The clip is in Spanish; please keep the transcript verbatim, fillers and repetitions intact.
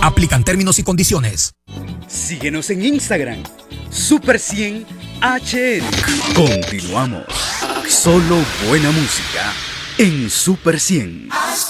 Aplican términos y condiciones. Síguenos en Instagram, Super cien H N. Continuamos. Solo buena música en Super cien.